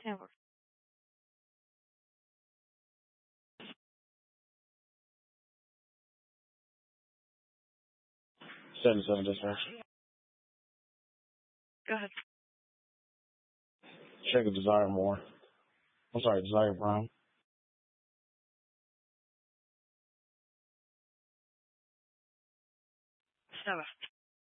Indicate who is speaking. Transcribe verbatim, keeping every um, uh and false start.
Speaker 1: Never.
Speaker 2: seventy-seven dispatch.
Speaker 1: Go ahead.
Speaker 2: Check a Desire more. I'm sorry, Desire Brown.
Speaker 1: Never.